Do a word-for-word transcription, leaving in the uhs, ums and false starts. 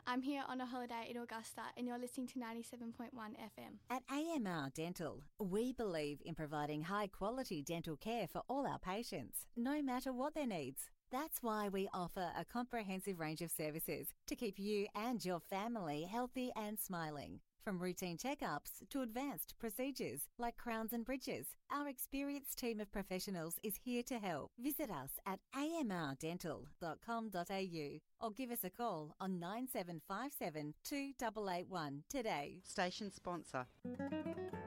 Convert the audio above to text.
I'm here on a holiday in Augusta and you're listening to ninety-seven point one F M. At A M R Dental, we believe in providing high-quality dental care for all our patients, no matter what their needs. That's why we offer a comprehensive range of services to keep you and your family healthy and smiling. From routine checkups to advanced procedures like crowns and bridges, our experienced team of professionals is here to help. Visit us at a m r dental dot com dot a u or give us a call on nine seven five seven two eight eight one today. Station sponsor.